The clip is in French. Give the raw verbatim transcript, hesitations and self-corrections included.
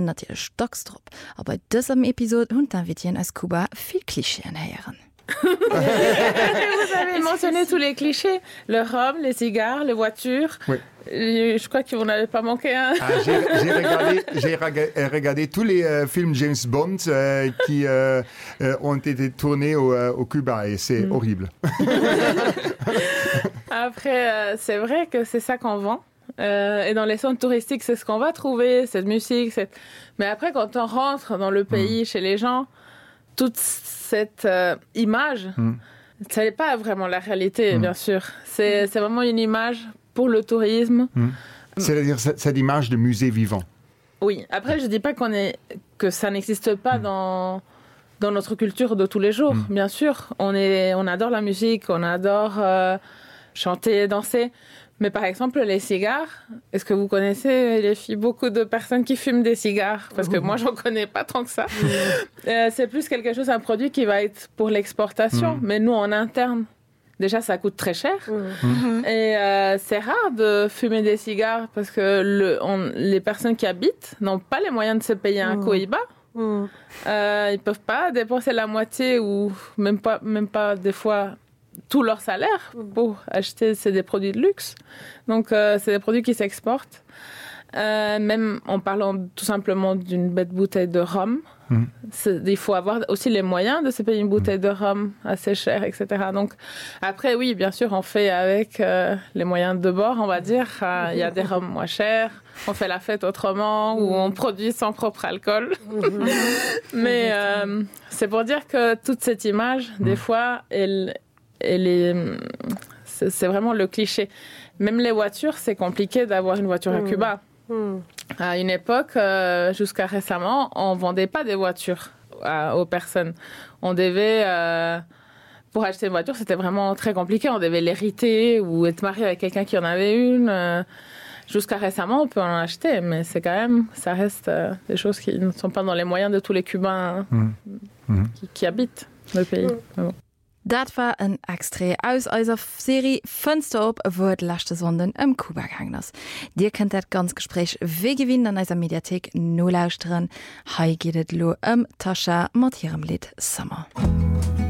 natürlich Stocksdruck. Aber bei diesem Episode und dann wird hier aus Kuba viel Klischeen hören. Vous avez mentionné tous les clichés, le rhum, les cigares, les voitures. Oui. Je crois que vous n'avez pas manqué un. Ah, j'ai, j'ai, regardé, j'ai regardé tous les euh, films James Bond euh, qui euh, euh, ont été tournés au, euh, au Cuba et c'est mm. horrible. Après, euh, c'est vrai que c'est ça qu'on vend. Euh, et dans les centres touristiques, c'est ce qu'on va trouver, cette musique. Cette... Mais après, quand on rentre dans le pays, mm. chez les gens, toute cette euh, image, mm. ça n'est pas vraiment la réalité, mm. bien sûr. C'est, c'est vraiment une image pour le tourisme. Mm. C'est-à-dire cette image de musée vivant. Oui. Après, je ne dis pas qu'on est, que ça n'existe pas mm. dans, dans notre culture de tous les jours. Mm. Bien sûr, on, est, on adore la musique, on adore euh, chanter, danser. Mais par exemple, les cigares, est-ce que vous connaissez, les filles, beaucoup de personnes qui fument des cigares? Parce que moi, j'en connais pas tant que ça. euh, c'est plus quelque chose, un produit qui va être pour l'exportation. Mm. Mais nous, en interne, déjà, ça coûte très cher. Mm. Et euh, c'est rare de fumer des cigares parce que le, on, les personnes qui habitent n'ont pas les moyens de se payer un mm. cohiba. Mm. Euh, ils peuvent pas dépenser la moitié ou même pas, même pas des fois... tout leur salaire pour acheter c'est des produits de luxe. Donc, euh, c'est des produits qui s'exportent. Euh, même en parlant tout simplement d'une bête bouteille de rhum, mmh. il faut avoir aussi les moyens de se payer une bouteille de rhum assez chère, et cetera. Donc, après, oui, bien sûr, on fait avec euh, les moyens de bord, on va dire. Il euh, y a des rhums moins chers, on fait la fête autrement, ou on produit son propre alcool. Mais euh, c'est pour dire que toute cette image, mmh. des fois, elle... Et les... c'est, c'est vraiment le cliché. Même les voitures, c'est compliqué d'avoir une voiture mmh. à Cuba. Mmh. À une époque, euh, jusqu'à récemment, on ne vendait pas des voitures à, aux personnes. On devait... Euh, pour acheter une voiture, c'était vraiment très compliqué. On devait l'hériter ou être marié avec quelqu'un qui en avait une. Euh, jusqu'à récemment, on peut en acheter, mais c'est quand même... Ça reste euh, des choses qui ne sont pas dans les moyens de tous les Cubains mmh. Mmh. Qui, qui habitent le pays. Mmh. Bon. Dat war en Extré aus eiser Serie Fënster op wo et lachte Sonden ëm Kuba gegangen ass. Dir kennt dat ganz Gespräch wé gewinn an eiser Mediathek no lauschteren, hei gidet lo ëm Tascha mat hirem Lied Summer.